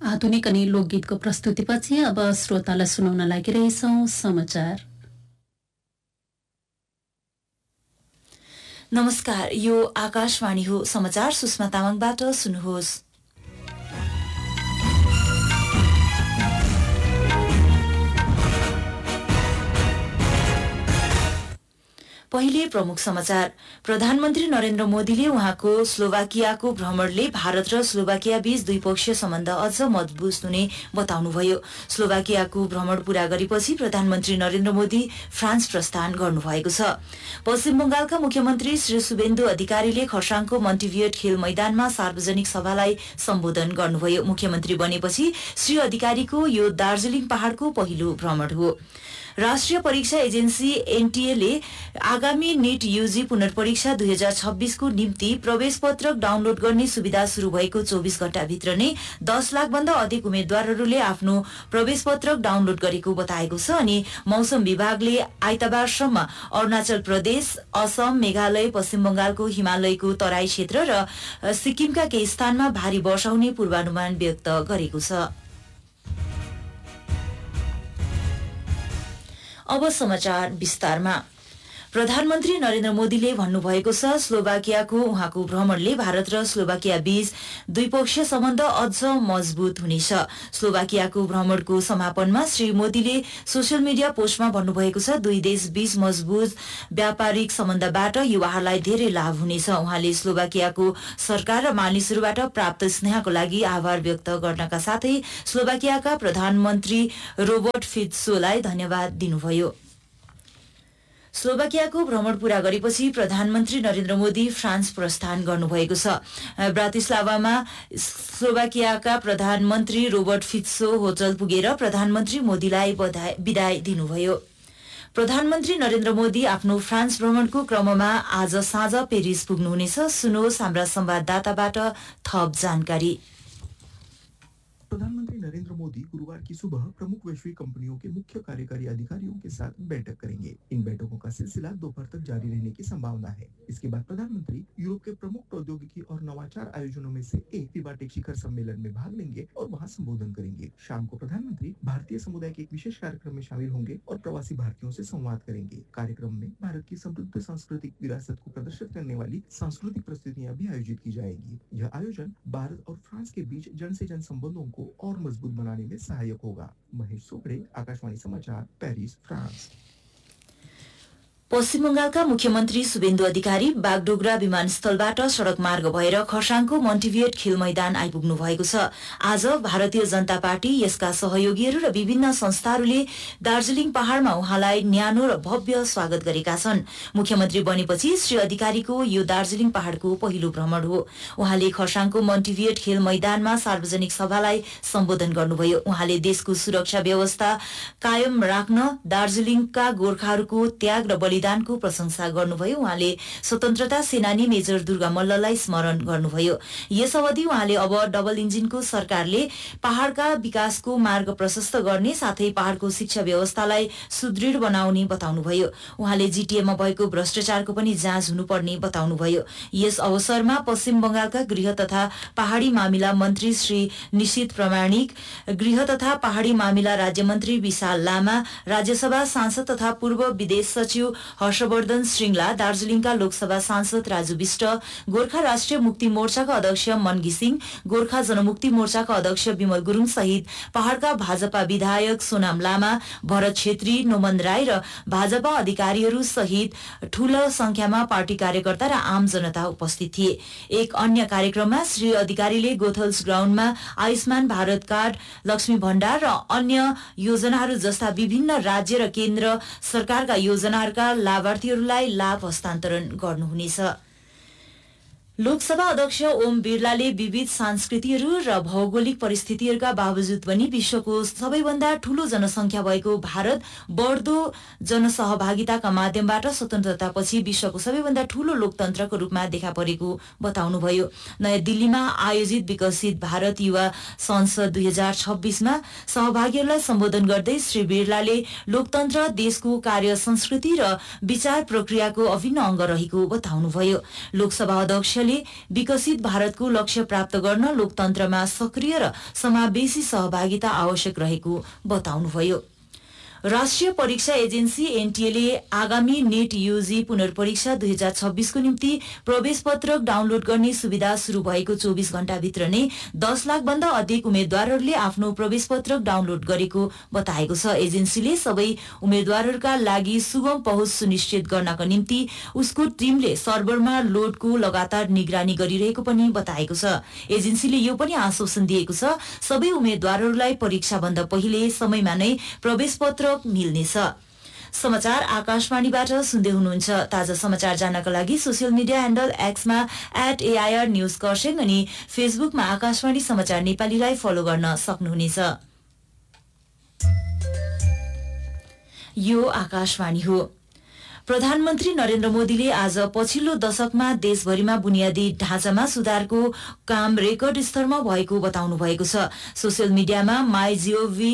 आधुनिक अनि लोकगीतको प्रस्तुतिपछि अब श्रोतालाई सुनाउन लागिरहेछौं समाचार। नमस्कार, यो आकाशवाणी हो। समाचार सुषमा तामाङबाट सुन्नुहोस्। पहिले प्रमुख समाचार। प्रधानमन्त्री नरेन्द्र मोदीले उहाँको स्लोभाकियाको भ्रमणले भारत र स्लोभाकिया बीच द्विपक्षीय सम्बन्ध अझ मजबुत हुने बताउनुभयो। स्लोभाकियाको भ्रमण पूरा गरेपछि प्रधानमन्त्री नरेन्द्र मोदी फ्रान्स प्रस्थान गर्नुभएको छ। पश्चिम बंगालका मुख्यमन्त्री श्री शुभेन्दु अधिकारीले खरसाङको मन्टिभियट खेल मैदानमा सार्वजनिक सभालाई सम्बोधन गर्नुभयो। मुख्यमन्त्री बनेपछि श्री अधिकारीको यो दार्जिलिङ पहाड़को पहिलो भ्रमण हो। राष्ट्रिय परीक्षा एजेन्सी एनटीए आगामी नीट यूजी पुनर्परीक्षा 2026 को निम्ति प्रवेश पत्रक डाउनलोड गर्ने सुविधा शुरू भएको 24 घण्टाभित्र नै 10 लाख भन्दा अधिक उम्मेद्वारहरूले आफ्नो प्रवेश पत्रक डाउनलोड गरेको बताएको छ। अनि मौसम विभागले आइतबारसम्म अरुणाचल प्रदेश, असम, मेघालय, पश्चिम बंगालको हिमालयको तराई क्षेत्र र सिक्किमका केही स्थानमा भारी वर्षा हुने पूर्वानुमान व्यक्त गरेको छ। अब समाचार विस्तारमा। प्रधानमन्त्री नरेन्द्र मोदीले भन्नुभएको छ, स्लोभाकियाको उहाँको भ्रमणले भारत र स्लोभाकिया बीच द्विपक्षीय सम्बन्ध अझ मजबुत हुनेछ। स्लोभाकियाको भ्रमणको समापनमा श्री मोदीले सोशल मिडिया पोस्टमा भन्नुभएको छ, दुई देश बीच मजबुत व्यापारिक सम्बन्धबाट युवाहरूलाई धेरै लाभ हुनेछ। उहाँले स्लोभाकियाको सरकार र मानिसहरूबाट प्राप्त स्नेहको लागि आभार व्यक्त गर्नका साथै स्लोभाकियाका प्रधानमन्त्री रोबर्ट फित्सोलाई धन्यवाद दिनुभयो। स्लोभाकियाको भ्रमण पूरा गरेपछि प्रधानमन्त्री नरेन्द्र मोदी फ्रान्स प्रस्थान गर्नुभएको छ। ब्रातिस्लावामा स्लोभाकियाका प्रधानमन्त्री रोबर्ट फित्सो होटल पुगेर प्रधानमन्त्री मोदीलाई विदाई दिनुभयो। प्रधानमन्त्री नरेन्द्र मोदी आफ्नो फ्रान्स भ्रमणको क्रममा आज साँझ पेरिस पुग्नुहुनेछ। सुन्नुहोस् हाम्रा संवाददाताबाट थप जानकारी। प्रधानमंत्री नरेंद्र मोदी गुरुवार की सुबह प्रमुख वैश्विक कंपनियों के मुख्य कार्यकारी अधिकारियों के साथ बैठक करेंगे। इन बैठकों का सिलसिला दोपहर तक जारी रहने की संभावना है। इसके बाद प्रधानमंत्री यूरोप के प्रमुख प्रौद्योगिकी और नवाचार आयोजनों में से एक फिबा शिखर सम्मेलन में भाग लेंगे और वहां संबोधन करेंगे। शाम को प्रधानमंत्री भारतीय समुदाय के एक विशेष कार्यक्रम में शामिल होंगे और प्रवासी भारतीयों से संवाद करेंगे। कार्यक्रम में भारत की समृद्ध सांस्कृतिक विरासत को प्रदर्शित करने वाली सांस्कृतिक प्रस्तुतियां भी आयोजित की जाएगी। यह आयोजन भारत और फ्रांस के बीच जन से जन संबंधों को और मजबूत बनाने में सहायक होगा। महेश सोपड़े, आकाशवाणी समाचार, पेरिस, फ्रांस। पश्चिम बंगालका मुख्यमन्त्री शुभेन्दु अधिकारी बागडोगरा विमानस्थलबाट सड़क मार्ग भएर खरसाङको मन्टिभियट खेल मैदान आइपुग्नु भएको छ। आज भारतीय जनता पार्टी, यसका सहयोगीहरू र विभिन्न संस्थाहरूले दार्जिलिङ पहाड़मा उहाँलाई न्यानो र भव्य स्वागत गरेका छन्। मुख्यमन्त्री बनेपछि श्री अधिकारीको यो दार्जिलिङ पहाड़को पहिलो भ्रमण हो। उहाँले खरसाङको मन्टिभियट खेल मैदानमा सार्वजनिक सभालाई सम्बोधन गर्नुभयो। उहाँले देशको सुरक्षा व्यवस्था कायम राख्न दार्जिलिङका गोर्खाहरूको त्याग र बलिदानको प्रशंसा गर्नुभयो। उहाँले स्वतन्त्रता सेनानी मेजर दुर्गा मल्ललाई स्मरण गर्नुभयो। यस अवधि उहाँले अब डबल इन्जिनको सरकारले पहाड़का विकासको मार्ग प्रशस्त गर्ने साथै पहाड़को शिक्षा व्यवस्थालाई सुदृढ बनाउने बताउनुभयो। उहाँले जीटीएमा भएको भ्रष्टाचारको पनि जाँच हुनुपर्ने बताउनुभयो। यस अवसरमा पश्चिम बंगालका गृह तथा पहाड़ी मामिला मन्त्री श्री निशित प्रमाणिक, गृह तथा पहाड़ी मामिला राज्यमन्त्री विशाल लामा, राज्यसभा सांसद तथा पूर्व विदेश सचिव हर्षवर्धन श्रृंगला, दार्जिलिङका लोकसभा सांसद राजु विष्ट, गोर्खा राष्ट्रिय मुक्ति मोर्चाका अध्यक्ष मन घिसिङ, गोर्खा जनमुक्ति मोर्चाका अध्यक्ष विमल गुरुङ सहित पहाड़का भाजपा विधायक सोनाम लामा, भरत छेत्री, नोमन राई र भाजपा अधिकारीहरू सहित ठूलो संख्यामा पार्टी कार्यकर्ता र आम जनता उपस्थित थिए। एक अन्य कार्यक्रममा श्री अधिकारीले गोथल्स ग्राउण्डमा आयुष्मान भारत कार्ड, लक्ष्मी भण्डार र अन्य योजनाहरू जस्ता विभिन्न राज्य र केन्द्र सरकारका योजनाहरूका लाभार्थीहरूलाई लाभ हस्तान्तरण गर्नुहुनेछ। लोकसभा अध्यक्ष ओम बिरलाले विविध संस्कृतिहरू र भौगोलिक परिस्थितिहरूका बावजुद पनि विश्वको सबैभन्दा ठूलो जनसंख्या भएको भारत बढ्दो जनसहभागिताका माध्यमबाट स्वतन्त्रतापछि विश्वको सबैभन्दा ठूलो लोकतन्त्रको रूपमा देखा परेको बताउनुभयो। नयाँ दिल्लीमा आयोजित विकसित भारत युवा संसद 2026 मा सहभागीहरूलाई सम्बोधन गर्दै श्री बिरलाले लोकतन्त्र देशको कार्य संस्कृति र विचार प्रक्रियाको अभिन्न अंग रहेको बताउनुभयो। लोकसभा अध्यक्ष अध्यक्षले विकसित भारतको लक्ष्य प्राप्त गर्न लोकतन्त्रमा सक्रिय र समावेशी सहभागिता आवश्यक रहेको बताउनुभयो। राष्ट्रिय परीक्षा एजेन्सी एनटीएले आगामी नेट यूजी पुनर्परीक्षा 2026 को निम्ति प्रवेश पत्रक डाउनलोड गर्ने सुविधा शुरू भएको 24 घण्टाभित्र नै 10 लाख भन्दा अधिक उम्मेद्वारहरूले आफ्नो प्रवेश पत्रक डाउनलोड गरेको बताएको छ। एजेन्सीले सबै उम्मेद्वारहरूका लागि सुगम पहुँच सुनिश्चित गर्नका निम्ति उसको टिमले सर्भरमा लोडको लगातार निगरानी गरिरहेको पनि बताएको छ। एजेन्सीले यो पनि आश्वासन दिएको छ सबै उम्मेद्वारहरूलाई परीक्षाभन्दा पहिले समयमा नै प्रवेश पत्र मिल्नेछ। समाचार आकाशवाणीबाट सुन्दै हुनुहुन्छ। ताजा समाचार जान्नका लागि social media handle एक्समा @AIR news Kurseong अनि फेसबुकमा आकाशवाणी समाचार नेपालीलाई फलो गर्न सक्नुहुनेछ। यो आकाशवाणी हो। प्रधानमन्त्री नरेन्द्र मोदीले आज पछिल्लो दशकमा देशभरिमा बुनियादी ढाँचामा सुधारको काम रेकर्ड स्तरमा भएको बताउनु भएको छ। सोशल मिडियामा माइजिओभी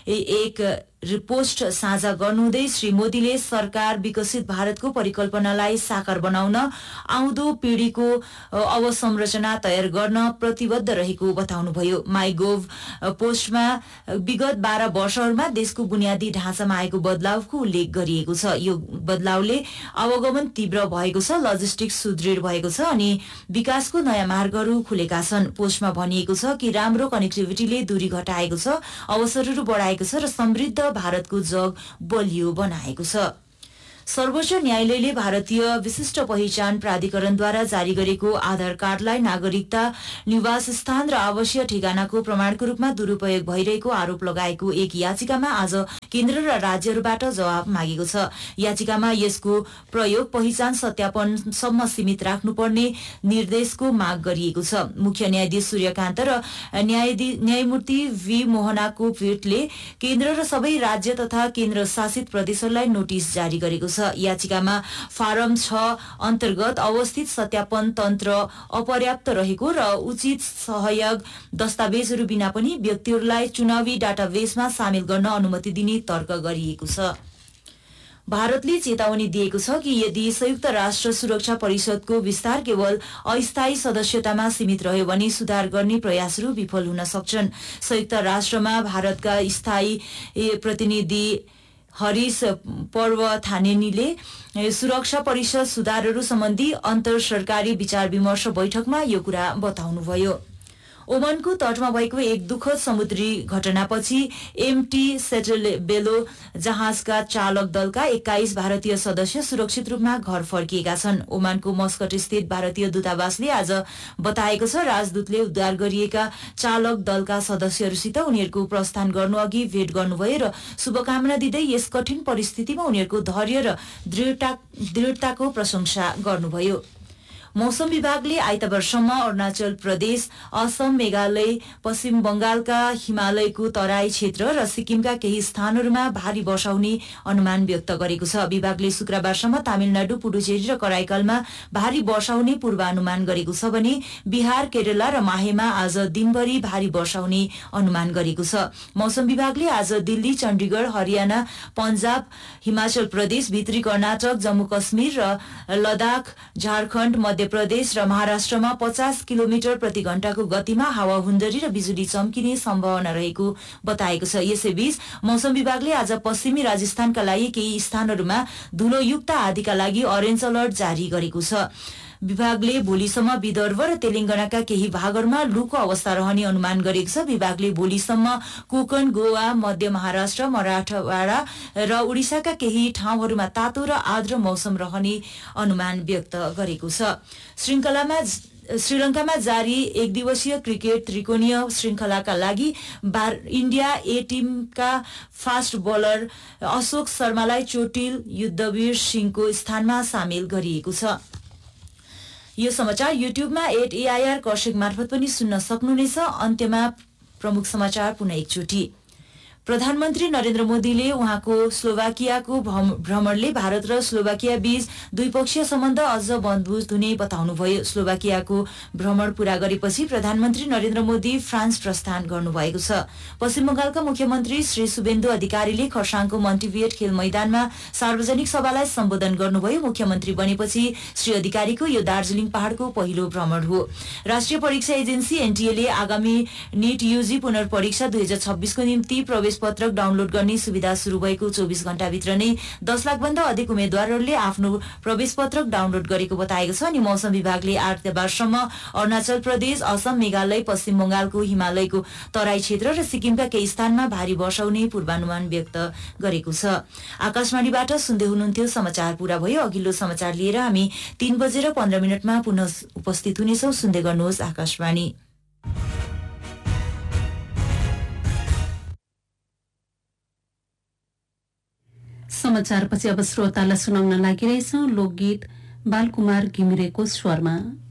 एक पोस्ट साझा गर्नुहुँदै श्री मोदीले सरकार विकसित भारतको परिकल्पनालाई साकार बनाउन आउँदो पीढ़ीको अवसंरचना तयार गर्न प्रतिबद्ध रहेको बताउनुभयो। माइगोभ पोस्टमा विगत 12 वर्षहरूमा देशको बुनियादी ढाँचामा आएको बदलावको उल्लेख गरिएको छ। यो बदलावले आवागमन तीव्र भएको छ, लजिस्टिक्स सुदृढ भएको छ अनि विकासको नयाँ मार्गहरू खुलेका छन्। पोस्टमा भनिएको छ कि राम्रो कनेक्टिभिटीले दूरी घटाएको छ, अवसरहरू बढाएको छ र समृद्ध भारतको जग बलियो बनाएको छ। सर्वोच्च न्यायालयले भारतीय विशिष्ट पहिचान प्राधिकरणद्वारा जारी गरेको आधार कार्डलाई नागरिकता, निवास स्थान र आवासीय ठेगानाको प्रमाणको रूपमा दुरूपयोग भइरहेको आरोप लगाएको एक याचिकामा आज केन्द्र र राज्यहरूबाट जवाब मागेको छ। याचिकामा यसको प्रयोग पहिचान सत्यापनसम्म सीमित राख्नुपर्ने निर्देशको माग गरिएको छ। मुख्य न्यायाधीश सूर्यकान्त र न्यायमूर्ति वी मोहनाको पीठले केन्द्र र सबै राज्य तथा केन्द्र शासित प्रदेशहरूलाई नोटिस जारी गरेको छ। याचिकामा फारम 6 अन्तर्गत अवस्थित सत्यापन तन्त्र अपर्याप्त रहेको र उचित सहायक दस्तावेजहरू बिना पनि व्यक्तिहरूलाई चुनावी डाटाबेसमा सामेल गर्न अनुमति दिने तर्क गरिएको छ। भारतले चेतावनी दिएको छ कि यदि संयुक्त राष्ट्र सुरक्षा परिषदको विस्तार केवल अस्थायी सदस्यतामा सीमित रह्यो भने सुधार गर्ने प्रयासहरू विफल हुन सक्छन्। संयुक्त राष्ट्रमा भारतका स्थायी प्रतिनिधि हरिश पर्वथानेनीले सुरक्षा परिषद सुधारहरू सम्बन्धी अन्तर सरकारी विचार विमर्श बैठकमा यो कुरा बताउनुभयो। ओमनको तटमा भएको एक दुःखद समुद्री घटनापछि एमटी सेटलबेलो जहाजका चालक दलका 21 भारतीय सदस्य सुरक्षित रूपमा घर फर्किएका छन्। ओमानको मस्कट स्थित भारतीय दूतावासले आज बताएको छ राजदूतले उद्धार गरिएका चालक दलका सदस्यहरूसित उनीहरूको प्रस्थान गर्नु अघि भेट गर्नुभयो र शुभकामना दिँदै यस कठिन परिस्थितिमा उनीहरूको धैर्य र दृढताको प्रशंसा गर्नुभयो। मौसम विभागले आइतबारसम्म अरुणाचल प्रदेश, असम, मेघालय, पश्चिम बंगालका हिमालयको तराई क्षेत्र र सिक्किमका केही स्थानहरूमा भारी वर्षा हुने अनुमान व्यक्त गरेको छ। विभागले शुक्रबारसम्म तमिलनाडु, पुडुचेरी र कराईकलमा भारी वर्षा हुने पूर्वानुमान गरेको छ भने बिहार, केरला र माहेमा आज दिनभरि भारी वर्षा हुने अनुमान गरेको छ। मौसम विभागले आज दिल्ली, चण्डीगढ, हरियाणा, पञ्जाब, हिमाचल प्रदेश, भित्री कर्नाटक, जम्मू कश्मीर र लद्दाख, झारखण्ड, मध्य प्रदेश र महाराष्ट्रमा 50 किलोमिटर प्रति घण्टाको गतिमा हावाहुन्डरी र बिजुली चम्किने सम्भावना रहेको बताएको छ। यसैबीच मौसम विभागले आज पश्चिमी राजस्थानका लागि केही स्थानहरूमा धुलोयुक्त आँधीका लागि अरेन्ज अलर्ट जारी गरेको छ। विभागले भोलिसम्म विदर्भ र तेलंगानाका केही भागहरूमा लूको अवस्था रहने अनुमान गरेको छ। विभागले भोलिसम्म कोकण, गोवा, मध्य महाराष्ट्र, मराठवाडा र उडिसाका केही ठाउँहरूमा तातो र आर्द्र मौसम रहने अनुमान व्यक्त गरेको छ। श्रीलंकामा जारी एक दिवसीय क्रिकेट त्रिकोणीय श्रृंखलाका लागि इन्डिया ए टिमका फास्ट बलर अशोक शर्मालाई चोटिल युद्धवीर सिंहको स्थानमा सामेल गरिएको छ। यो समाचार युट्युबमा @AIR कर्सेक मार्फत पनि सुन्न सक्नुहुनेछ। अन्त्यमा प्रमुख समाचार पुनः एकचोटि। प्रधानमन्त्री नरेन्द्र मोदीले उहाँको स्लोभाकियाको भ्रमणले भारत र स्लोभाकिया बीच द्विपक्षीय सम्बन्ध अझ मजबुत हुने बताउनुभयो। स्लोभाकियाको भ्रमण पूरा गरेपछि प्रधानमन्त्री नरेन्द्र मोदी फ्रान्स प्रस्थान गर्नुभएको छ। पश्चिम बंगालका मुख्यमन्त्री श्री शुभेन्दु अधिकारीले खरसाङको मन्टिभियट खेल मैदानमा सार्वजनिक सभालाई सम्बोधन गर्नुभयो। मुख्यमन्त्री बनेपछि श्री अधिकारीको यो दार्जीलिङ पहाड़को पहिलो भ्रमण हो। राष्ट्रिय परीक्षा एजेन्सी एनटीए आगामी नीट यूजी पुनर्परीक्षा 2026 को निम्ति प्रवेश पत्रक डाउनलोड गर्ने सुविधा शुरू भएको 24 घण्टाभित्र नै 10 लाख भन्दा अधिक उम्मेद्वारहरूले आफ्नो प्रवेश पत्रक डाउनलोड गरेको बताएको छ। अनि मौसम विभागले आइतबारसम्म अरुणाचल प्रदेश, असम, मेघालय, पश्चिम बंगालको हिमालयको तराई क्षेत्र र सिक्किमका केही स्थानमा भारी वर्षा हुने पूर्वानुमान व्यक्त गरेको छ। आकाशवाणीबाट सुन्दै हुनुहुन्थ्यो समाचार पूरा भयो। अघिल्लो समाचार लिएर हामी 3:15 पुनः उपस्थित हुनेछौं। सुन्दै गर्नुहोस् आकाशवाणी। समाचारपछि अब श्रोतालाई सुनाउन लागिरहेछौं लोकगीत बालकुमार घिमिरेको स्वरमा।